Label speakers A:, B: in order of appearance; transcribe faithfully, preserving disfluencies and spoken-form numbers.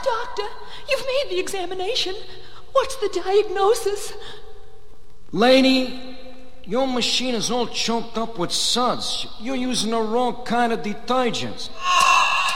A: Doctor, you've made the examination. What's the diagnosis?
B: Lady, your machine is all choked up with suds. You're using the wrong kind of detergents.